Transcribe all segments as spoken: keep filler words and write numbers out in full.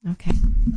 Okay.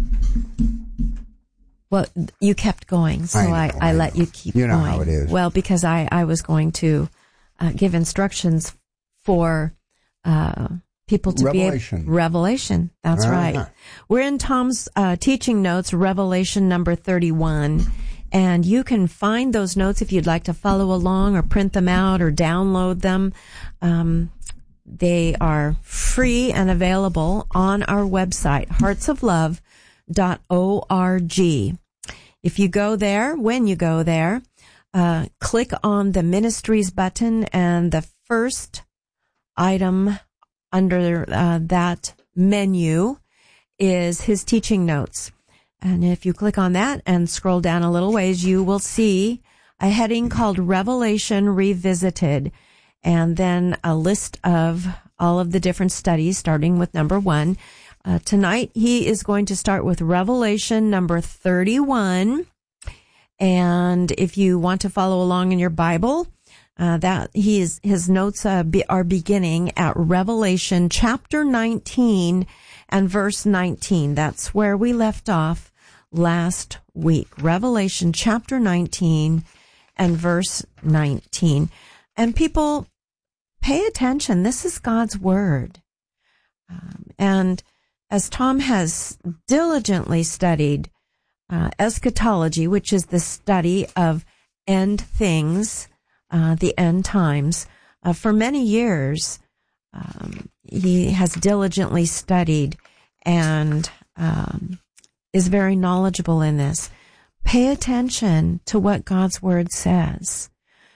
Well, you kept going, so I, know, I, I, I let you keep you know going. How it is. Well, because I, I was going to uh, give instructions for uh, people to Revelation. be able... Revelation. That's uh-huh. right. We're in Tom's uh, teaching notes, Revelation number thirty-one. And you can find those notes if you'd like to follow along or print them out or download them. Um, they are free and available on our website, hearts of love dot org. If you go there, when you go there, uh, click on the ministries button, and the first item under uh, that menu is his teaching notes. And if you click on that and scroll down a little ways, you will see a heading called Revelation Revisited, and then a list of all of the different studies, starting with number one. Uh, tonight, he is going to start with Revelation number thirty-one. And if you want to follow along in your Bible, uh, that he is, his notes uh, be, are beginning at Revelation chapter nineteen and verse nineteen. That's where we left off last week. Revelation chapter nineteen and verse nineteen. And people, pay attention. This is God's word. Um, and as Tom has diligently studied uh, eschatology, which is the study of end things, uh, the end times, uh, for many years, um, he has diligently studied and um, is very knowledgeable in this. Pay attention to what God's word says.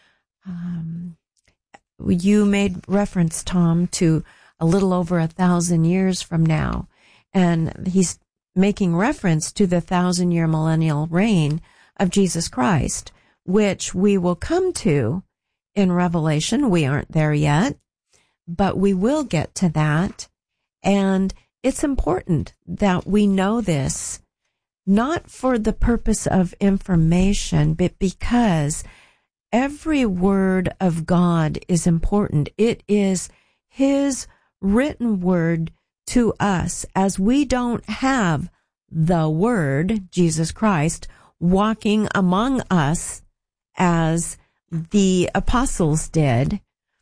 Um, you made reference, Tom, to a little over a thousand years from now. And he's making reference to the thousand-year millennial reign of Jesus Christ, which we will come to in Revelation. We aren't there yet, but we will get to that. And it's important that we know this, not for the purpose of information, but because every word of God is important. It is his written word to us, as we don't have the Word, Jesus Christ, walking among us as the apostles did.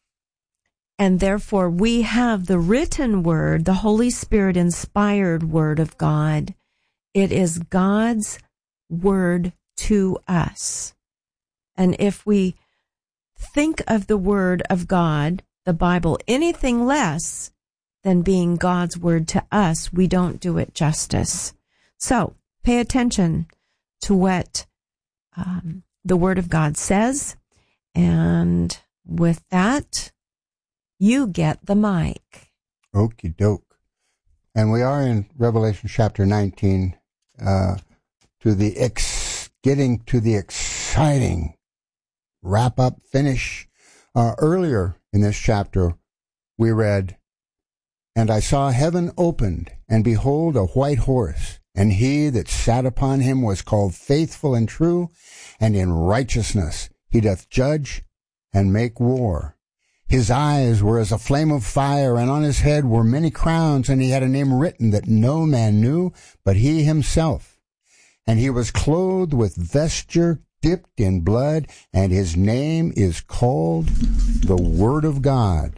And therefore we have the written word, the Holy Spirit inspired word of God. It is God's word to us. And if we think of the word of God, the Bible, anything less than being God's word to us, we don't do it justice. So pay attention to what um, the word of God says. And with that, you get the mic. Okie doke. And we are in Revelation chapter nineteen, uh, to the ex, getting to the exciting wrap up finish. Uh, earlier in this chapter, we read, "And I saw heaven opened, and behold, a white horse, and he that sat upon him was called Faithful and True, and in righteousness he doth judge and make war. His eyes were as a flame of fire, and on his head were many crowns, and he had a name written that no man knew but he himself. And he was clothed with vesture dipped in blood, and his name is called the Word of God.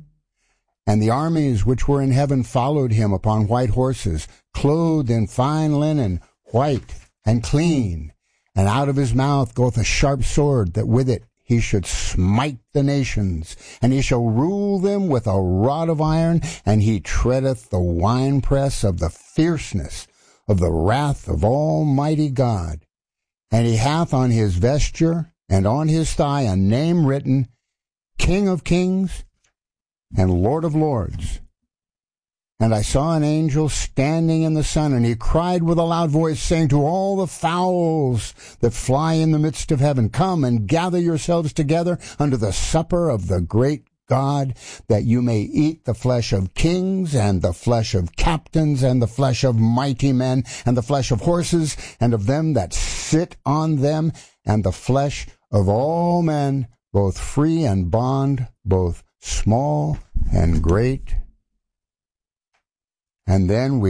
And the armies which were in heaven followed him upon white horses, clothed in fine linen, white and clean. And out of his mouth goeth a sharp sword, that with it he should smite the nations. And he shall rule them with a rod of iron, and he treadeth the winepress of the fierceness of the wrath of Almighty God. And he hath on his vesture and on his thigh a name written, King of Kings and Lord of Lords. And I saw an angel standing in the sun, and he cried with a loud voice, saying to all the fowls that fly in the midst of heaven, Come and gather yourselves together unto the supper of the great God, that you may eat the flesh of kings, and the flesh of captains, and the flesh of mighty men, and the flesh of horses, and of them that sit on them, and the flesh of all men, both free and bond, both small and great. And then we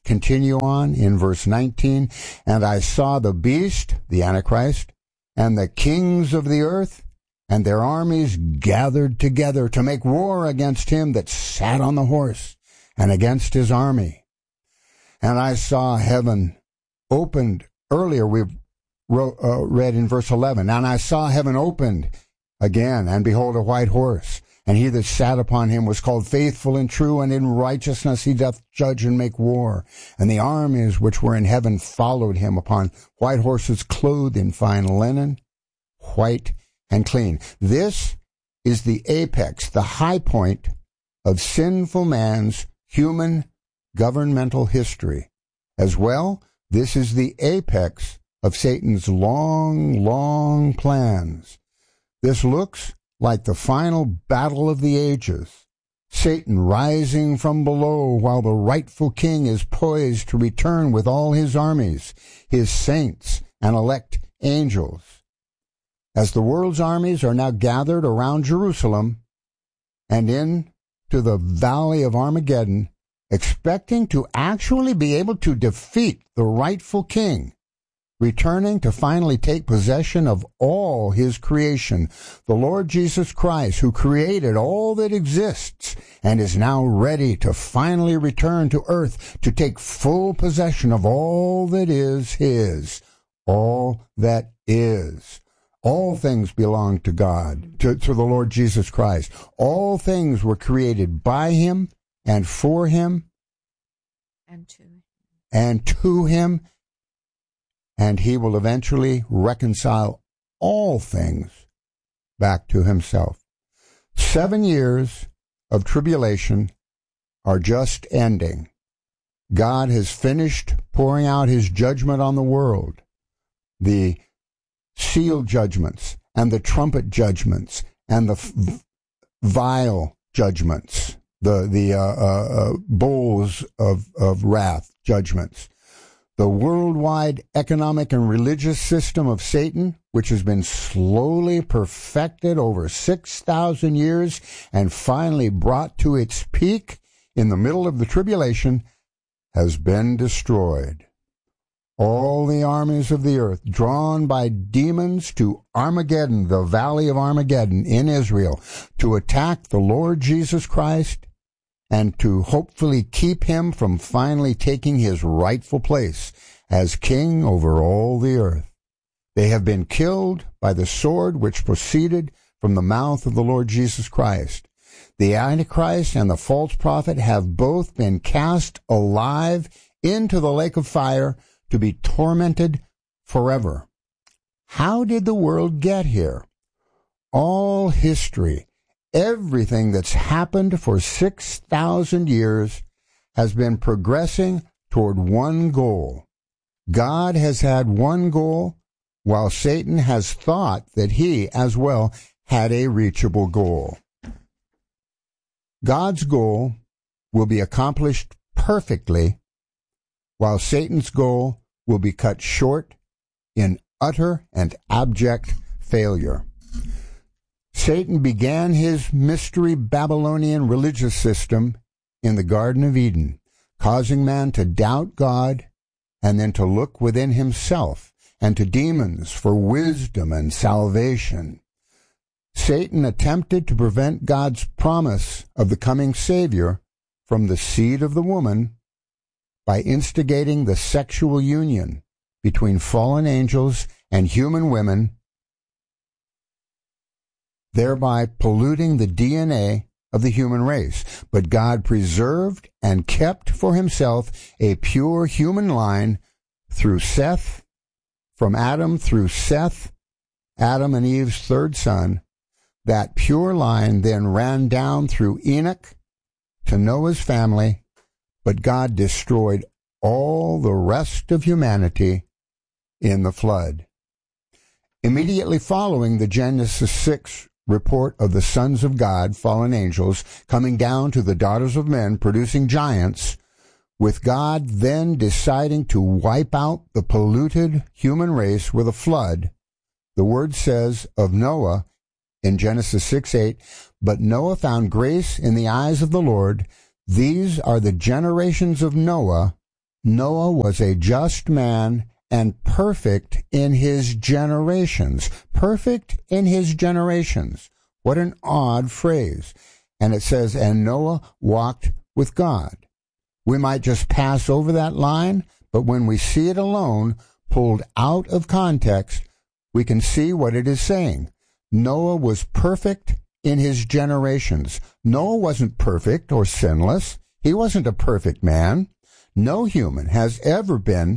continue on in verse nineteen. And I saw the beast, the Antichrist, and the kings of the earth, and their armies gathered together to make war against him that sat on the horse, and against his army. And I saw heaven opened. Earlier we wrote, uh, read in verse eleven, and I saw heaven opened again, and behold, a white horse. And he that sat upon him was called Faithful and True, and in righteousness he doth judge and make war. And the armies which were in heaven followed him upon white horses, clothed in fine linen, white and clean. This is the apex, the high point of sinful man's human governmental history. As well, this is the apex of Satan's long, long plans. This looks like the final battle of the ages, Satan rising from below while the rightful king is poised to return with all his armies, his saints and elect angels. As the world's armies are now gathered around Jerusalem and into the valley of Armageddon, expecting to actually be able to defeat the rightful king, returning to finally take possession of all his creation, the Lord Jesus Christ, who created all that exists and is now ready to finally return to earth to take full possession of all that is his, all that is. All things belong to God, to, to the Lord Jesus Christ. All things were created by him and for him and to him. And to him. And he will eventually reconcile all things back to himself. Seven years of tribulation are just ending. God has finished pouring out his judgment on the world. The seal judgments and the trumpet judgments and the f- vial judgments, the the uh, uh, uh, bowls of, of wrath judgments. The worldwide economic and religious system of Satan, which has been slowly perfected over six thousand years and finally brought to its peak in the middle of the tribulation, has been destroyed. All the armies of the earth, drawn by demons to Armageddon, the valley of Armageddon in Israel, to attack the Lord Jesus Christ and to hopefully keep him from finally taking his rightful place as king over all the earth. They have been killed by the sword which proceeded from the mouth of the Lord Jesus Christ. The Antichrist and the false prophet have both been cast alive into the lake of fire to be tormented forever. How did the world get here? All history, everything that's happened for six thousand years has been progressing toward one goal. God has had one goal, while Satan has thought that he, as well, had a reachable goal. God's goal will be accomplished perfectly, while Satan's goal will be cut short in utter and abject failure. Satan began his mystery Babylonian religious system in the Garden of Eden, causing man to doubt God and then to look within himself and to demons for wisdom and salvation. Satan attempted to prevent God's promise of the coming Savior from the seed of the woman by instigating the sexual union between fallen angels and human women, thereby polluting the D N A of the human race. But God preserved and kept for himself a pure human line through Seth, from Adam through Seth, Adam and Eve's third son. That pure line then ran down through Enoch to Noah's family, but God destroyed all the rest of humanity in the flood. Immediately following the Genesis six report of the sons of God, fallen angels, coming down to the daughters of men, producing giants, with God then deciding to wipe out the polluted human race with a flood, the word says of Noah in Genesis six eight, but Noah found grace in the eyes of the Lord. These are the generations of Noah Noah was a just man and perfect in his generations. Perfect in his generations. What an odd phrase. And it says, and Noah walked with God. We might just pass over that line, but when we see it alone, pulled out of context, we can see what it is saying. Noah was perfect in his generations. Noah wasn't perfect or sinless. He wasn't a perfect man. No human has ever been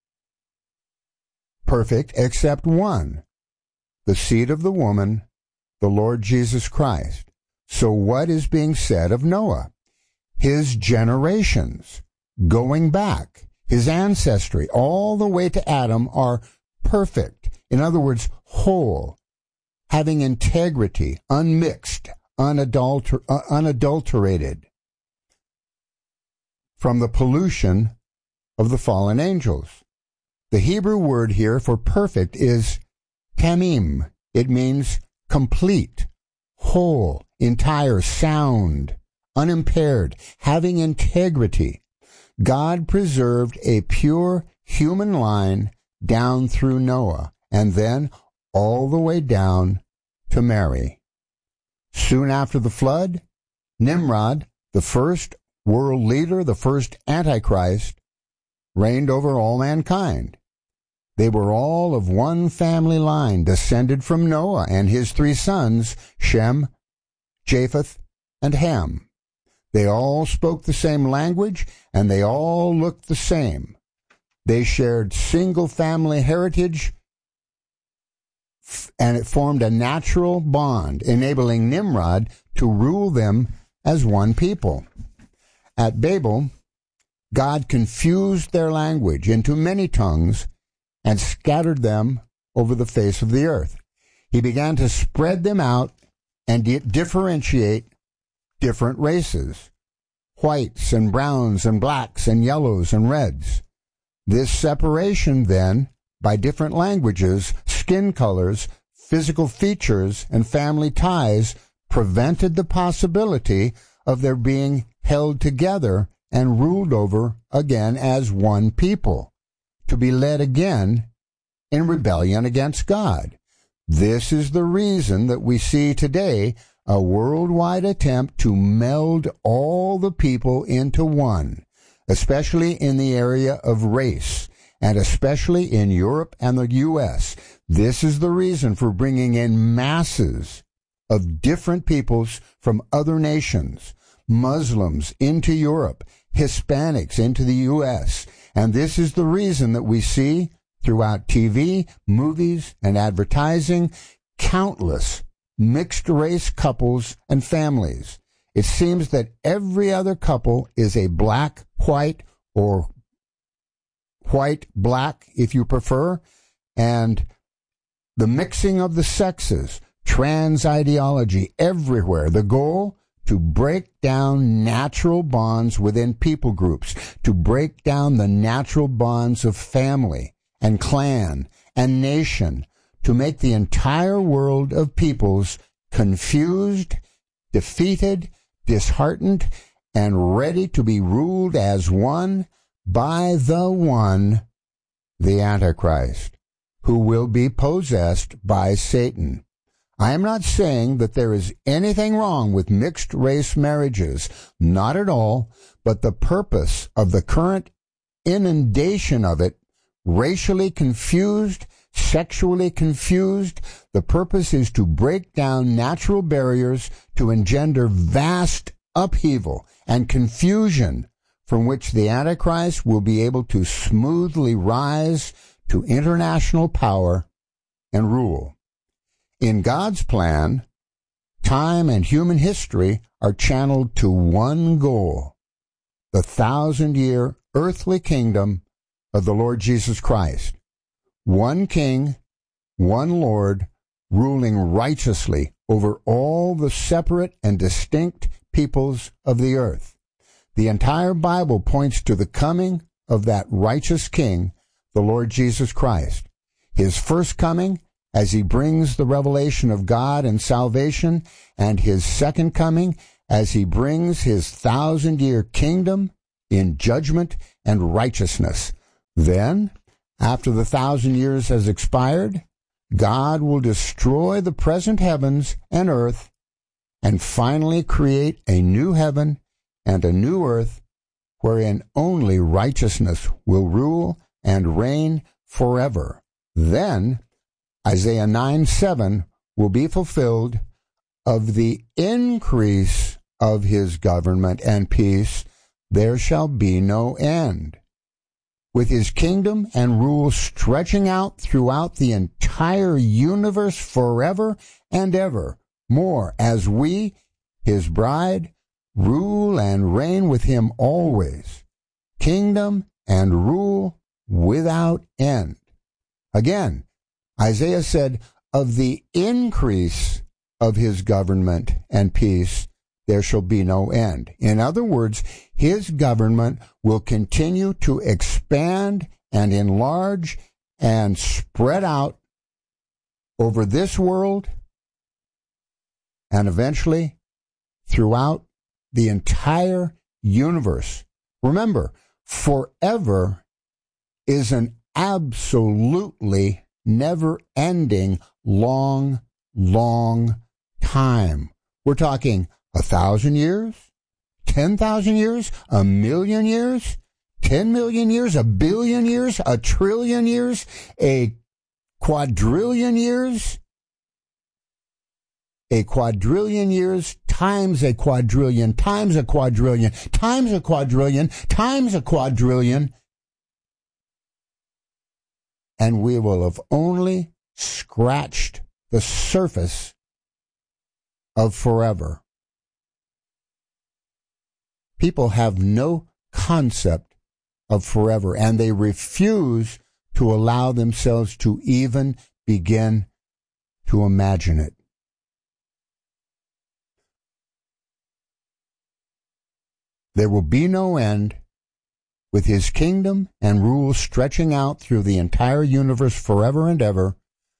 perfect except one, the seed of the woman, the Lord Jesus Christ. So what is being said of Noah? His generations, going back, his ancestry, all the way to Adam, are perfect. In other words, whole, having integrity, unmixed, unadulter- uh, unadulterated from the pollution of the fallen angels. The Hebrew word here for perfect is tamim. It means complete, whole, entire, sound, unimpaired, having integrity. God preserved a pure human line down through Noah, and then all the way down to Mary. Soon after the flood, Nimrod, the first world leader, the first Antichrist, reigned over all mankind. They were all of one family line, descended from Noah and his three sons, Shem, Japheth, and Ham. They all spoke the same language, and they all looked the same. They shared single-family heritage, and it formed a natural bond, enabling Nimrod to rule them as one people. At Babel, God confused their language into many tongues and scattered them over the face of the earth. He began to spread them out and di- differentiate different races, whites and browns and blacks and yellows and reds. This separation then, by different languages, skin colors, physical features, and family ties, prevented the possibility of their being held together and ruled over again as one people, to be led again in rebellion against God. This is the reason that we see today a worldwide attempt to meld all the people into one, especially in the area of race, and especially in Europe and the U S. This is the reason for bringing in masses of different peoples from other nations, Muslims into Europe, Hispanics into the U S, and this is the reason that we see throughout T V, movies, and advertising countless mixed-race couples and families. It seems that every other couple is a black, white, or white-black, if you prefer, and the mixing of the sexes, trans ideology everywhere. The goal? To break down natural bonds within people groups, to break down the natural bonds of family and clan and nation, to make the entire world of peoples confused, defeated, disheartened, and ready to be ruled as one by the one, the Antichrist, who will be possessed by Satan. I am not saying that there is anything wrong with mixed-race marriages, not at all, but the purpose of the current inundation of it, racially confused, sexually confused, the purpose is to break down natural barriers to engender vast upheaval and confusion from which the Antichrist will be able to smoothly rise to international power and rule. In God's plan, time and human history are channeled to one goal, the thousand-year earthly kingdom of the Lord Jesus Christ. One king, one Lord, ruling righteously over all the separate and distinct peoples of the earth. The entire Bible points to the coming of that righteous king, the Lord Jesus Christ. His first coming as he brings the revelation of God and salvation, and his second coming as he brings his thousand-year kingdom in judgment and righteousness. Then, after the thousand years has expired, God will destroy the present heavens and earth and finally create a new heaven and a new earth wherein only righteousness will rule and reign forever. Then, Isaiah nine seven will be fulfilled. Of the increase of his government and peace, there shall be no end. With his kingdom and rule stretching out throughout the entire universe forever and ever, more as we, his bride, rule and reign with him always, kingdom and rule without end. Again, Isaiah said, of the increase of his government and peace, there shall be no end. In other words, his government will continue to expand and enlarge and spread out over this world and eventually throughout the entire universe. Remember, forever is an absolutely never-ending, long, long time. We're talking a thousand years, ten thousand years, a million years, ten million years, a billion years, a trillion years, a quadrillion years, a quadrillion years times a quadrillion, times a quadrillion, times a quadrillion, times a quadrillion, and we will have only scratched the surface of forever. People have no concept of forever, and they refuse to allow themselves to even begin to imagine it. There will be no end, with his kingdom and rule stretching out through the entire universe forever and ever.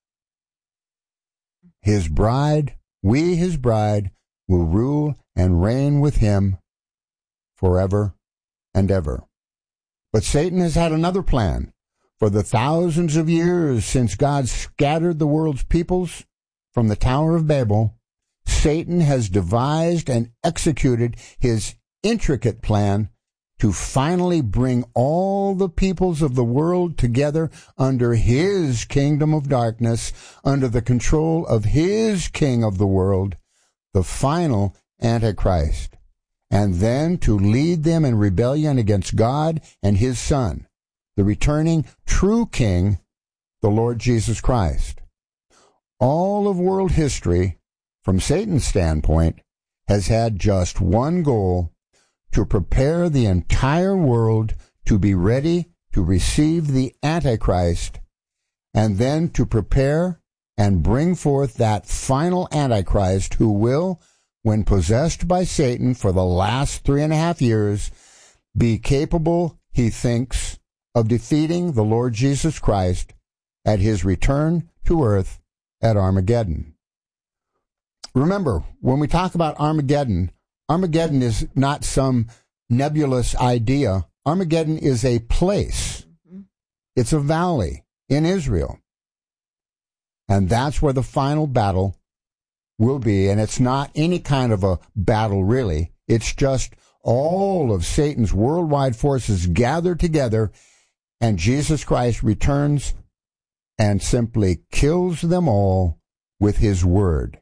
His bride, we, his bride, will rule and reign with him forever and ever. But Satan has had another plan. For the thousands of years since God scattered the world's peoples from the Tower of Babel, Satan has devised and executed his intricate plan to finally bring all the peoples of the world together under his kingdom of darkness, under the control of his king of the world, the final Antichrist, and then to lead them in rebellion against God and his Son, the returning true King, the Lord Jesus Christ. All of world history, from Satan's standpoint, has had just one goal: to prepare the entire world to be ready to receive the Antichrist, and then to prepare and bring forth that final Antichrist who will, when possessed by Satan for the last three and a half years, be capable, he thinks, of defeating the Lord Jesus Christ at his return to earth at Armageddon. Remember, when we talk about Armageddon, Armageddon is not some nebulous idea. Armageddon is a place. It's a valley in Israel. And that's where the final battle will be. And it's not any kind of a battle, really. It's just all of Satan's worldwide forces gathered together, and Jesus Christ returns and simply kills them all with his word.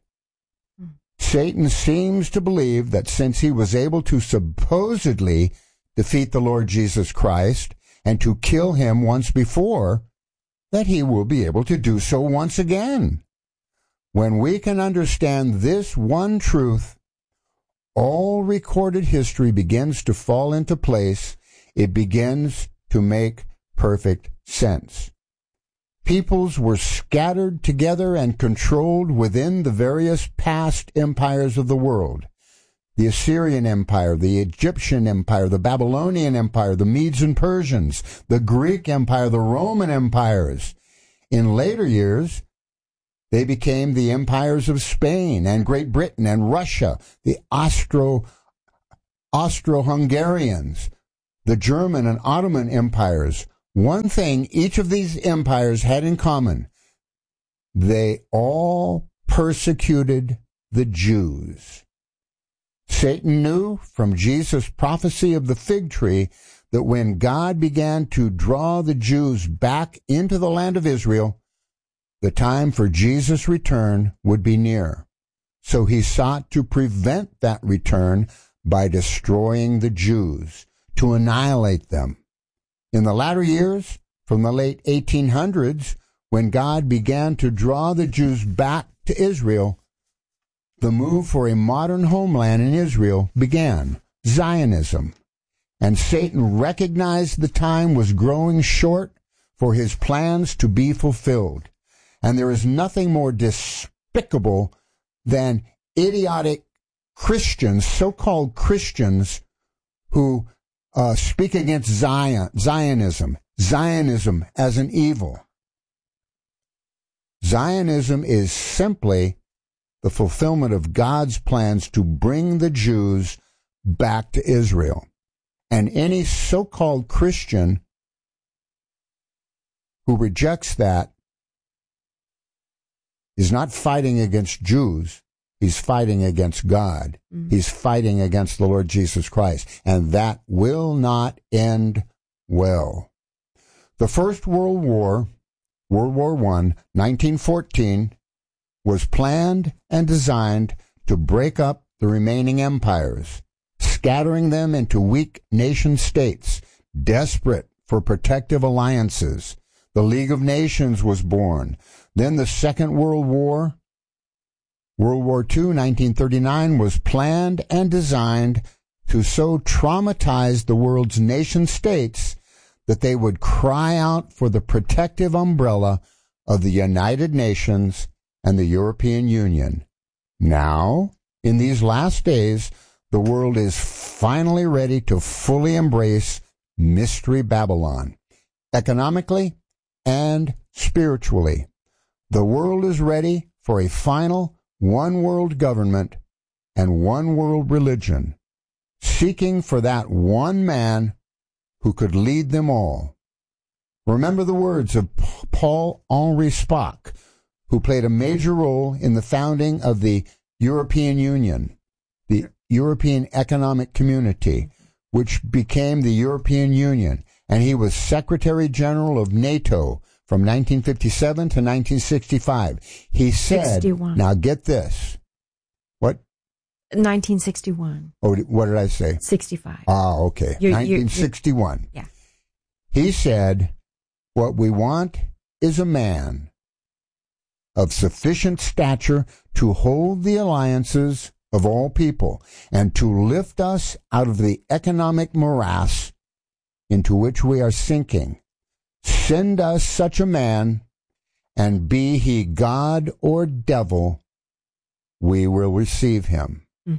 Satan seems to believe that since he was able to supposedly defeat the Lord Jesus Christ and to kill him once before, that he will be able to do so once again. When we can understand this one truth, all recorded history begins to fall into place. It begins to make perfect sense. Peoples were scattered together and controlled within the various past empires of the world. The Assyrian Empire, the Egyptian Empire, the Babylonian Empire, the Medes and Persians, the Greek Empire, the Roman empires. In later years, they became the empires of Spain and Great Britain and Russia, the Austro, Austro-Hungarians, the German and Ottoman empires, one thing each of these empires had in common: they all persecuted the Jews. Satan knew from Jesus' prophecy of the fig tree that when God began to draw the Jews back into the land of Israel, the time for Jesus' return would be near. So he sought to prevent that return by destroying the Jews, to annihilate them. In the latter years, from the late eighteen hundreds, when God began to draw the Jews back to Israel, the move for a modern homeland in Israel began, Zionism. And Satan recognized the time was growing short for his plans to be fulfilled. And there is nothing more despicable than idiotic Christians, so-called Christians, who uh, speak against Zion, Zionism, Zionism as an evil. Zionism is simply the fulfillment of God's plans to bring the Jews back to Israel. And any so-called Christian who rejects that is not fighting against Jews. He's fighting against God. Mm-hmm. He's fighting against the Lord Jesus Christ. And that will not end well. The First World War, World War One, nineteen fourteen, was planned and designed to break up the remaining empires, scattering them into weak nation states, desperate for protective alliances. The League of Nations was born. Then the Second World War, World War Two, nineteen thirty-nine, was planned and designed to so traumatize the world's nation states that they would cry out for the protective umbrella of the United Nations and the European Union. Now, in these last days, the world is finally ready to fully embrace Mystery Babylon, economically and spiritually. The world is ready for a final one-world government and one-world religion, seeking for that one man who could lead them all. Remember the words of Paul-Henri Spaak, who played a major role in the founding of the European Union, the European Economic Community, which became the European Union, and he was Secretary General of NATO from nineteen fifty-seven to nineteen sixty-five. He said, sixty-one. Now get this. What? nineteen sixty-one. Oh, what did I say? sixty-five. Ah, okay. You're, nineteen sixty-one. You're, yeah. He said, what we want is a man of sufficient stature to hold the alliances of all people and to lift us out of the economic morass into which we are sinking. Send us such a man, and be he God or devil, we will receive him. Mm.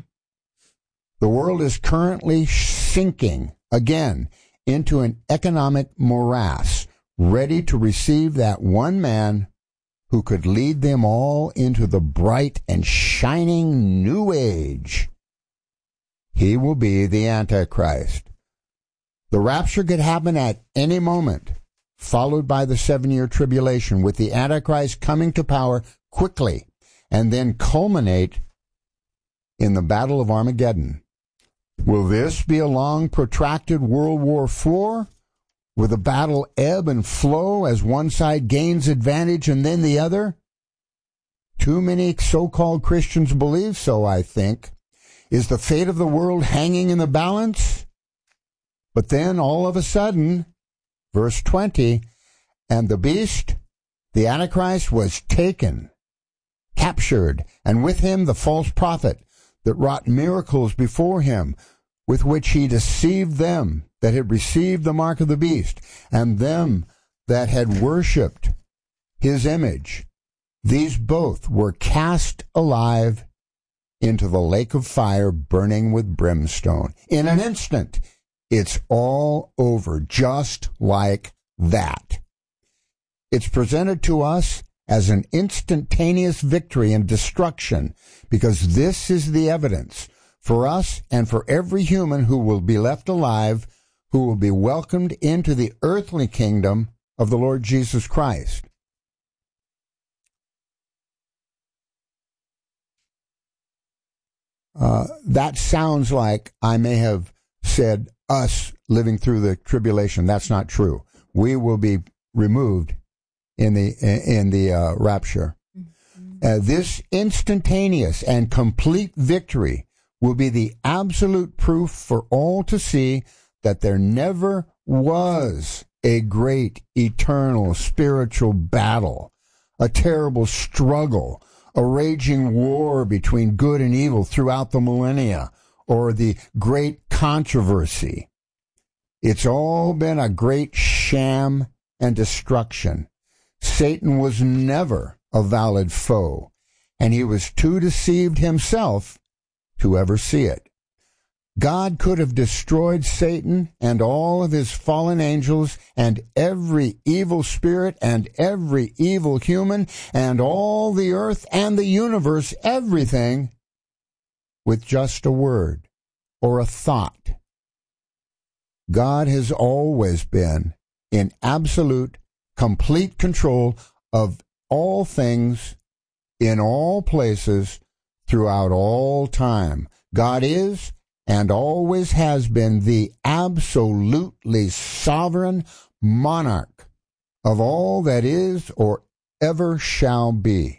The world is currently sinking again into an economic morass, ready to receive that one man who could lead them all into the bright and shining new age. He will be the Antichrist. The rapture could happen at any moment, followed by the seven-year tribulation, with the Antichrist coming to power quickly, and then culminate in the Battle of Armageddon. Will this be a long, protracted World War Four, with the battle ebb and flow as one side gains advantage and then the other? Too many so-called Christians believe so, I think. Is the fate of the world hanging in the balance? But then, all of a sudden, verse twenty, and the beast, the Antichrist, was taken, captured, and with him the false prophet that wrought miracles before him, with which he deceived them that had received the mark of the beast, and them that had worshipped his image. These both were cast alive into the lake of fire burning with brimstone. In an instant, it's all over, just like that. It's presented to us as an instantaneous victory and destruction, because this is the evidence for us and for every human who will be left alive, who will be welcomed into the earthly kingdom of the Lord Jesus Christ. Uh, that sounds like I may have said us living through the tribulation. That's not true. We will be removed in the in the uh, rapture. Uh, this instantaneous and complete victory will be the absolute proof for all to see that there never was a great eternal spiritual battle, a terrible struggle, a raging war between good and evil throughout the millennia, or the great controversy. It's all been a great sham and destruction. Satan was never a valid foe, and he was too deceived himself to ever see it. God could have destroyed Satan and all of his fallen angels and every evil spirit and every evil human and all the earth and the universe, everything, with just a word or a thought. God has always been in absolute, complete control of all things, in all places, throughout all time. God is and always has been the absolutely sovereign monarch of all that is or ever shall be.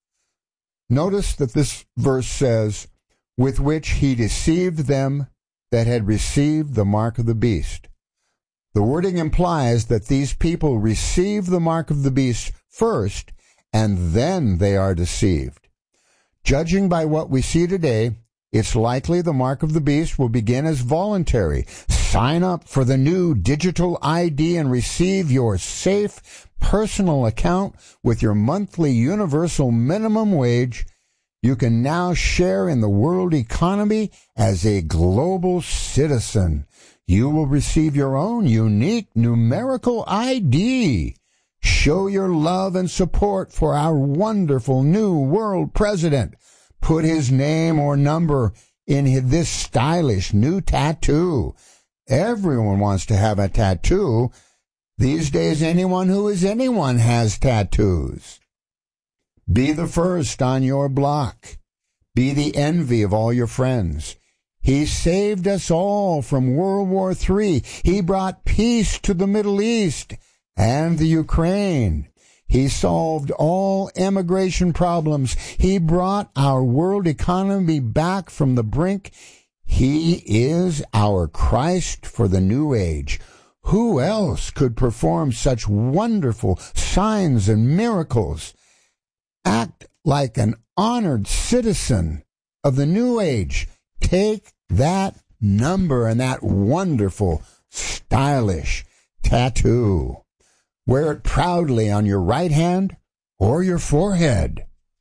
Notice that this verse says, with which he deceived them that had received the mark of the beast. The wording implies that these people receive the mark of the beast first, and then they are deceived. Judging by what we see today, it's likely the mark of the beast will begin as voluntary. Sign up for the new digital I D and receive your safe personal account with your monthly universal minimum wage. You can now share in the world economy as a global citizen. You will receive your own unique numerical I D. Show your love and support for our wonderful new world president. Put his name or number in this stylish new tattoo. Everyone wants to have a tattoo. These days, anyone who is anyone has tattoos. Be the first on your block. Be the envy of all your friends. He saved us all from World War Three. He brought peace to the Middle East and the Ukraine. He solved all immigration problems. He brought our world economy back from the brink. He is our Christ for the new age. Who else could perform such wonderful signs and miracles? Act like an honored citizen of the new age. Take that number and that wonderful, stylish tattoo. Wear it proudly on your right hand or your forehead.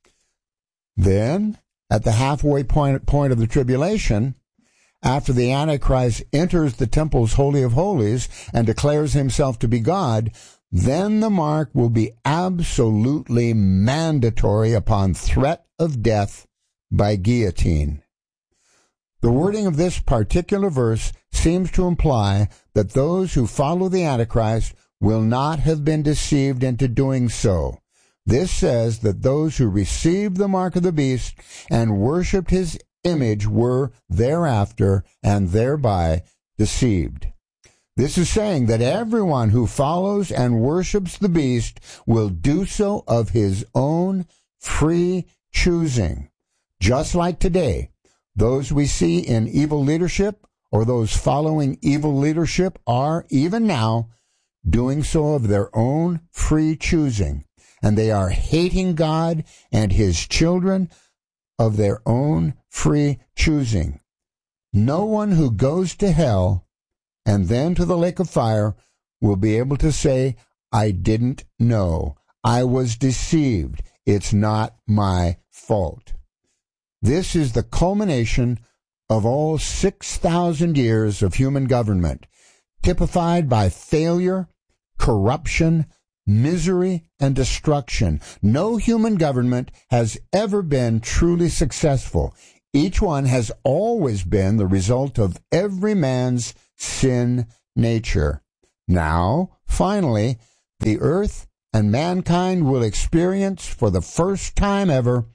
Then, at the halfway point, point of the tribulation, after the Antichrist enters the temple's Holy of Holies and declares himself to be God, then the mark will be absolutely mandatory upon threat of death by guillotine. The wording of this particular verse seems to imply that those who follow the Antichrist will not have been deceived into doing so. This says that those who received the mark of the beast and worshipped his image were thereafter and thereby deceived. This is saying that everyone who follows and worships the beast will do so of his own free choosing. Just like today, those we see in evil leadership or those following evil leadership are, even now, doing so of their own free choosing, and they are hating God and his children of their own free choosing. No one who goes to hell and then to the lake of fire will be able to say, I didn't know. I was deceived. It's not my fault. This is the culmination of all six thousand years of human government, typified by failure, corruption, misery, and destruction. No human government has ever been truly successful. Each one has always been the result of every man's sin nature. Now, finally, the earth and mankind will experience for the first time ever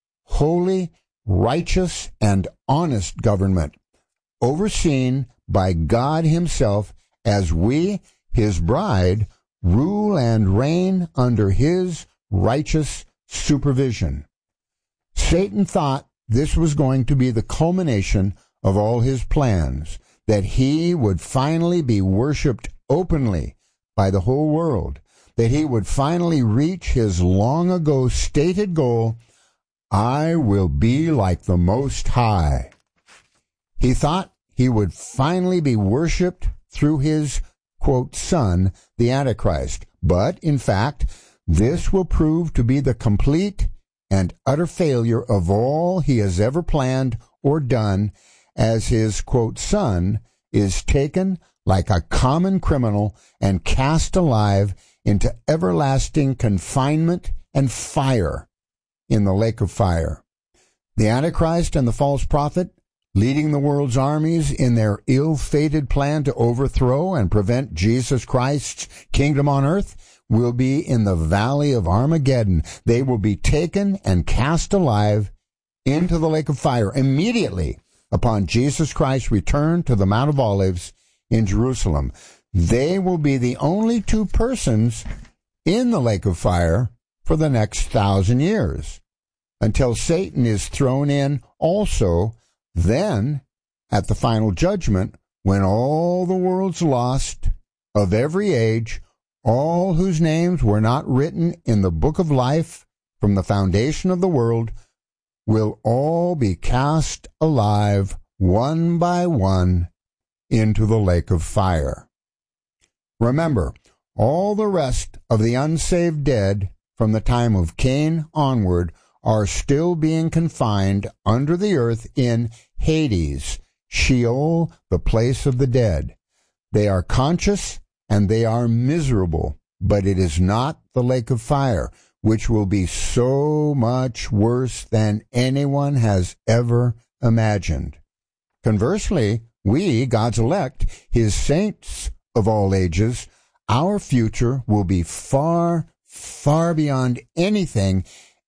holy, righteous, and honest government, overseen by God himself as we, his bride, rule and reign under his righteous supervision. Satan thought this was going to be the culmination of all his plans, that he would finally be worshipped openly by the whole world, that he would finally reach his long ago stated goal, I will be like the Most High. He thought he would finally be worshipped through his, quote, son, the Antichrist. But, in fact, this will prove to be the complete and utter failure of all he has ever planned or done, as his, quote, son is taken like a common criminal and cast alive into everlasting confinement and fire in the lake of fire. The Antichrist and the false prophet, leading the world's armies in their ill-fated plan to overthrow and prevent Jesus Christ's kingdom on earth, will be in the valley of Armageddon. They will be taken and cast alive into the lake of fire immediately upon Jesus Christ's return to the Mount of Olives in Jerusalem. They will be the only two persons in the lake of fire for the next thousand years, until Satan is thrown in also. Then, at the final judgment, when all the world's lost, of every age, all whose names were not written in the book of life from the foundation of the world, will all be cast alive one by one into the lake of fire. Remember, all the rest of the unsaved dead from the time of Cain onward are still being confined under the earth in Hades, Sheol, the place of the dead. They are conscious and they are miserable, but it is not the lake of fire, which will be so much worse than anyone has ever imagined. Conversely, we, God's elect, his saints of all ages, our future will be far, far beyond anything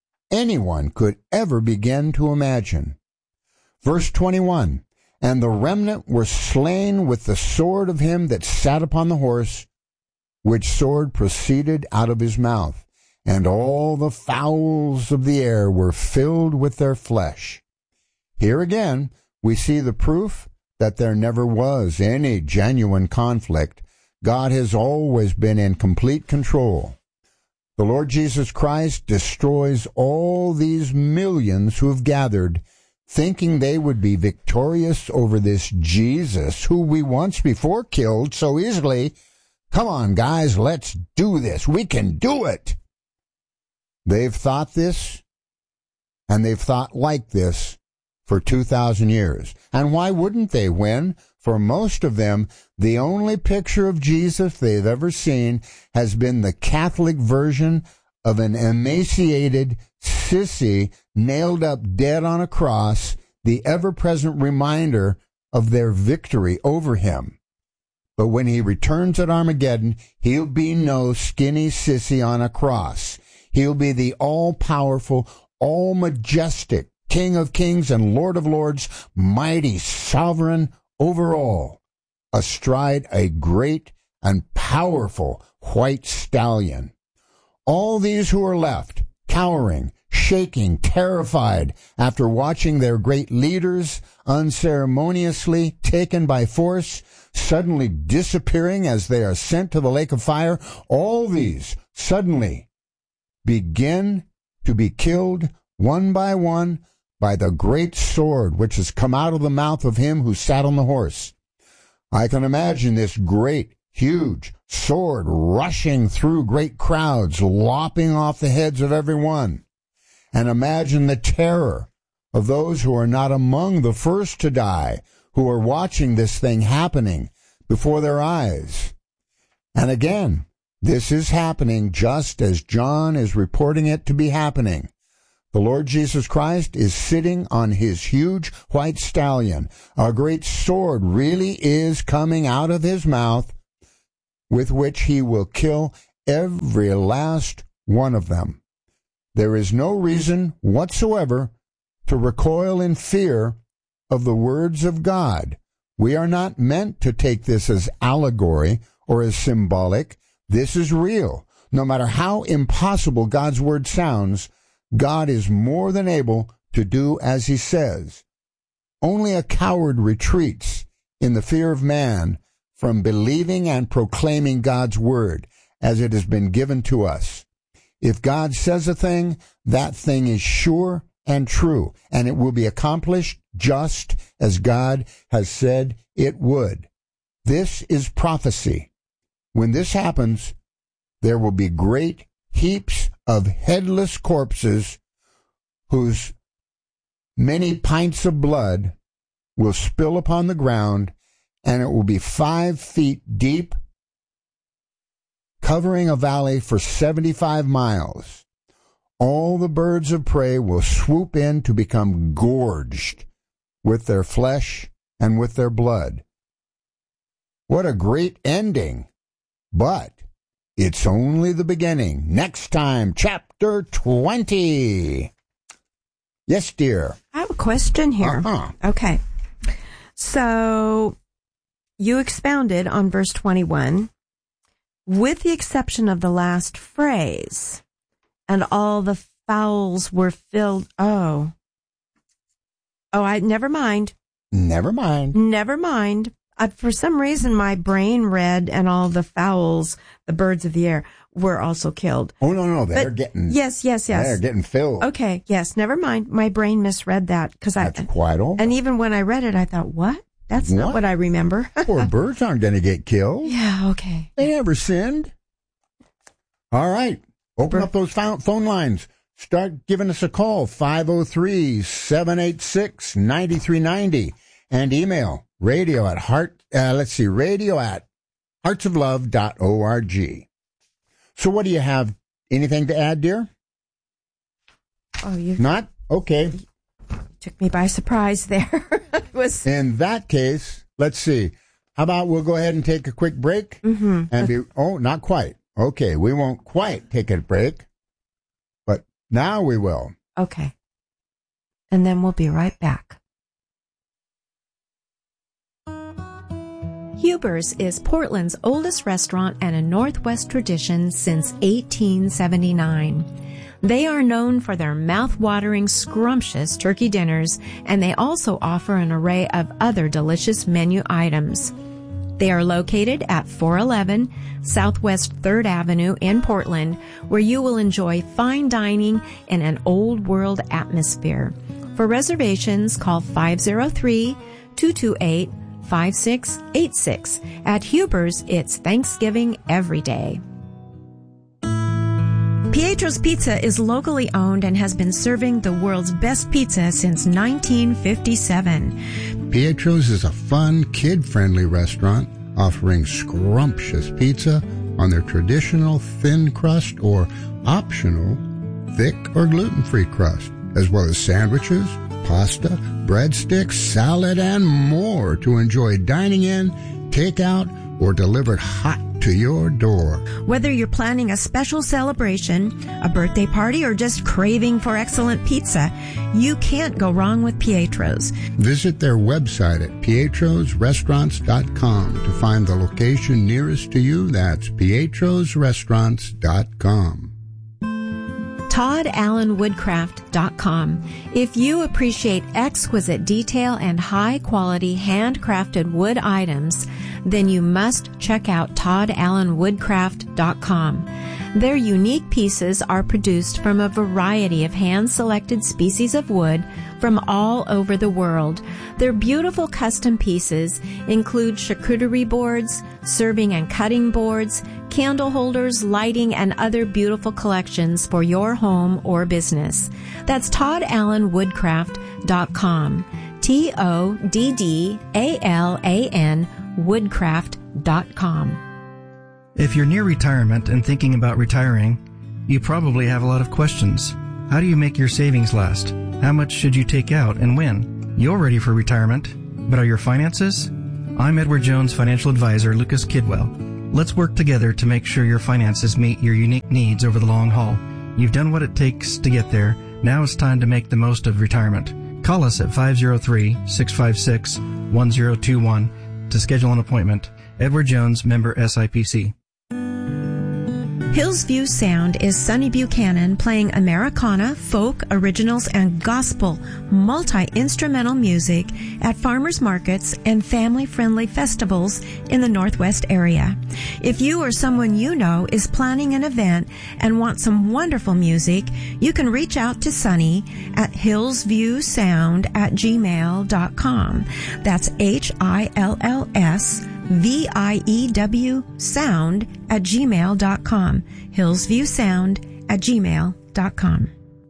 anyone could ever begin to imagine. Verse twenty-one, and the remnant were slain with the sword of him that sat upon the horse, which sword proceeded out of his mouth, and all the fowls of the air were filled with their flesh. Here again, we see the proof that there never was any genuine conflict. God has always been in complete control. The Lord Jesus Christ destroys all these millions who have gathered, thinking they would be victorious over this Jesus who we once before killed so easily. Come on, guys, let's do this. We can do it. They've thought this, and they've thought like this for two thousand years. And why wouldn't they win? For most of them, the only picture of Jesus they've ever seen has been the Catholic version of an emaciated sissy nailed up dead on a cross, the ever-present reminder of their victory over him. But when he returns at Armageddon, he'll be no skinny sissy on a cross. He'll be the all-powerful, all-majestic King of kings and Lord of lords, mighty sovereign over all, astride a great and powerful white stallion. All these who are left, cowering, shaking, terrified, after watching their great leaders unceremoniously taken by force, suddenly disappearing as they are sent to the lake of fire, all these suddenly begin to be killed one by one by the great sword which has come out of the mouth of him who sat on the horse. I can imagine this great, huge sword rushing through great crowds, lopping off the heads of every one. And imagine the terror of those who are not among the first to die, who are watching this thing happening before their eyes. And again, this is happening just as John is reporting it to be happening. The Lord Jesus Christ is sitting on his huge white stallion. A great sword really is coming out of his mouth, with which he will kill every last one of them. There is no reason whatsoever to recoil in fear of the words of God. We are not meant to take this as allegory or as symbolic. This is real. No matter how impossible God's word sounds, God is more than able to do as he says. Only a coward retreats in the fear of man from believing and proclaiming God's word as it has been given to us. If God says a thing, that thing is sure and true, and it will be accomplished just as God has said it would. This is prophecy. When this happens, there will be great heaps of headless corpses whose many pints of blood will spill upon the ground, and it will be five feet deep, covering a valley for seventy-five miles. All the birds of prey will swoop in to become gorged with their flesh and with their blood. What a great ending! But it's only the beginning. Next time, chapter twenty. Yes, dear. I have a question here. Uh-huh. Okay. So you expounded on verse twenty-one, with the exception of the last phrase, and all the fowls were filled. Oh. Oh, I, never mind. Never mind. Never mind. Uh, for some reason, my brain read, and all the fowls, the birds of the air, were also killed. Oh, no, no, they're but, getting... Yes, yes, yes. They're getting filled. Okay, yes, never mind. My brain misread that. Cause That's I, quite all. And even when I read it, I thought, what? That's what? not what I remember. Poor birds aren't going to get killed. Yeah, okay. They never sinned. All right. Open Bir- up those phone lines. Start giving us a call, five oh three, seven eight six, nine three nine oh. And email, radio at heart, uh, let's see, radio at hearts of love dot org. So what do you have? Anything to add, dear? Oh, you Not? Okay. Took me by surprise there. It was... In that case, let's see. How about we'll go ahead and take a quick break? Mm-hmm. And be, oh, not quite. Okay, we won't quite take a break, but now we will. Okay. And then we'll be right back. Huber's is Portland's oldest restaurant and a Northwest tradition since eighteen seventy-nine. They are known for their mouth-watering, scrumptious turkey dinners, and they also offer an array of other delicious menu items. They are located at four eleven Southwest third Avenue in Portland, where you will enjoy fine dining in an old-world atmosphere. For reservations, call five oh three, two two eight, five six eight six. At Huber's, it's Thanksgiving every day. Pietro's Pizza is locally owned and has been serving the world's best pizza since nineteen fifty-seven. Pietro's is a fun, kid-friendly restaurant offering scrumptious pizza on their traditional thin crust or optional thick or gluten-free crust, as well as sandwiches, pasta, breadsticks, salad, and more to enjoy dining in, takeout, or delivered hot to your door. Whether you're planning a special celebration, a birthday party, or just craving for excellent pizza, you can't go wrong with Pietro's. Visit their website at pietros restaurants dot com to find the location nearest to you. That's pietros restaurants dot com. Todd Allen Woodcraft dot com. If you appreciate exquisite detail and high-quality handcrafted wood items, then you must check out Todd Allen Woodcraft dot com. Their unique pieces are produced from a variety of hand-selected species of wood from all over the world. Their beautiful custom pieces include charcuterie boards, serving and cutting boards, candle holders, lighting, and other beautiful collections for your home or business. That's Todd Allen Woodcraft dot com. T O D D A L A N Woodcraft dot com. If you're near retirement and thinking about retiring, you probably have a lot of questions. How do you make your savings last? How much should you take out and when? You're ready for retirement, but are your finances? I'm Edward Jones financial advisor Lucas Kidwell. Let's work together to make sure your finances meet your unique needs over the long haul. You've done what it takes to get there. Now it's time to make the most of retirement. Call us at five oh three, six five six, one oh two one to schedule an appointment. Edward Jones, member S I P C. Hillsview Sound is Sonny Buchanan playing Americana, folk, originals, and gospel multi-instrumental music at farmers markets and family-friendly festivals in the Northwest area. If you or someone you know is planning an event and want some wonderful music, you can reach out to Sonny at hillsviewsound at gmail dot com. That's H I L L S V I E W sound at gmail dot com. hillsviewsound at gmail dot com.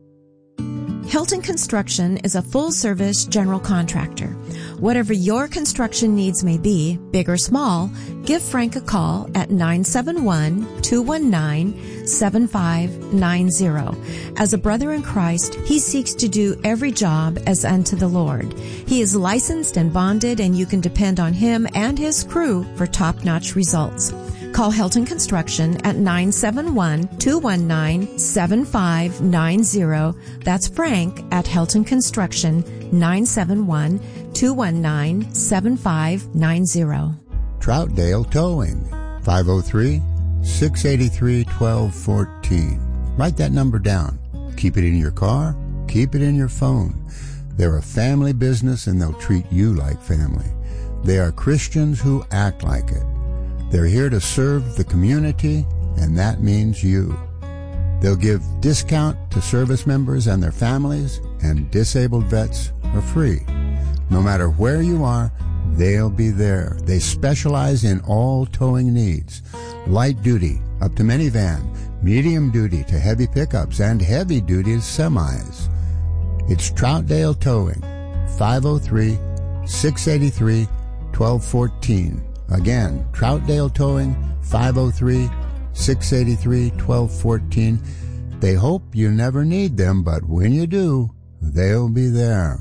Hilton Construction is a full-service general contractor. Whatever your construction needs may be, big or small, give Frank a call at nine seven one, two one nine, seven five nine zero. As a brother in Christ, he seeks to do every job as unto the Lord. He is licensed and bonded, and you can depend on him and his crew for top-notch results. Call Hilton Construction at nine seven one, two one nine, seven five nine zero. That's Frank at Hilton Construction, nine seven one, two one nine, seven five nine zero. Troutdale Towing, five oh three, six eight three, one two one four. Write that number down. Keep it in your car. Keep it in your phone. They're a family business, and they'll treat you like family. They are Christians who act like it. They're here to serve the community, and that means you. They'll give discount to service members and their families, and disabled vets are free. No matter where you are, they'll be there. They specialize in all towing needs. Light duty up to minivan, medium duty to heavy pickups, and heavy duty to semis. It's Troutdale Towing, five oh three, six eight three, one two one four. Again, Troutdale Towing, five oh three, six eight three, one two one four. They hope you never need them, but when you do, they'll be there.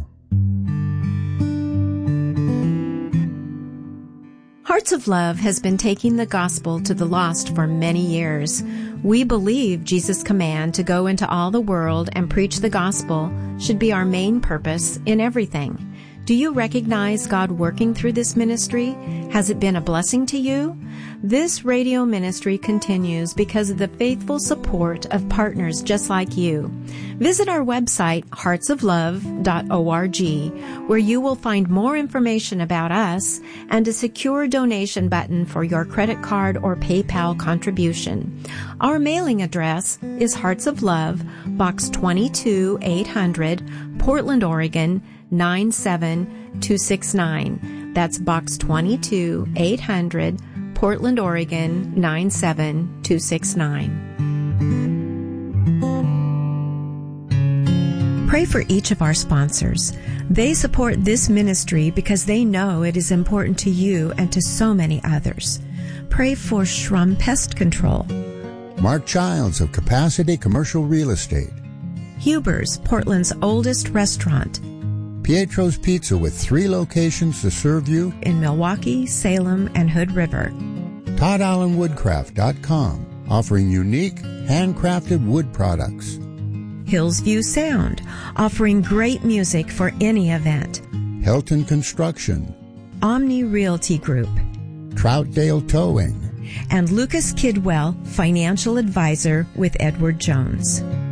Hearts of Love has been taking the gospel to the lost for many years. We believe Jesus' command to go into all the world and preach the gospel should be our main purpose in everything. Do you recognize God working through this ministry? Has it been a blessing to you? This radio ministry continues because of the faithful support of partners just like you. Visit our website, hearts of love dot org, where you will find more information about us and a secure donation button for your credit card or PayPal contribution. Our mailing address is Hearts of Love, Box twenty-two eight hundred, Portland, Oregon, nine seven two six nine. That's Box twenty-two eight hundred, Portland, Oregon, nine seven two six nine. Pray for each of our sponsors. They support this ministry because they know it is important to you and to so many others. Pray for Shrum Pest Control, Mark Childs of Capacity Commercial Real Estate, Huber's, Portland's oldest restaurant, Pietro's Pizza with three locations to serve you in Milwaukee, Salem, and Hood River, Todd Allen Woodcraft dot com, offering unique, handcrafted wood products, Hillsview Sound, offering great music for any event, Hilton Construction, Omni Realty Group, Troutdale Towing, and Lucas Kidwell, financial advisor with Edward Jones.